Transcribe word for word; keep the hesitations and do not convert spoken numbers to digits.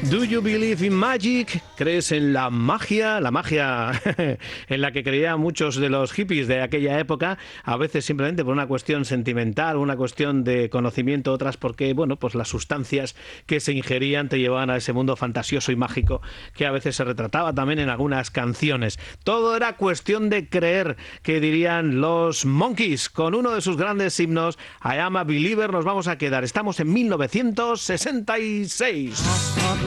Do you believe in magic? ¿Crees en la magia? La magia en la que creían muchos de los hippies de aquella época, a veces simplemente por una cuestión sentimental, una cuestión de conocimiento, otras porque, bueno, pues las sustancias que se ingerían te llevaban a ese mundo fantasioso y mágico que a veces se retrataba también en algunas canciones. Todo era cuestión de creer, que dirían los Monkees, con uno de sus grandes himnos, I Am a Believer. Nos vamos a quedar. Estamos en mil novecientos sesenta y seis.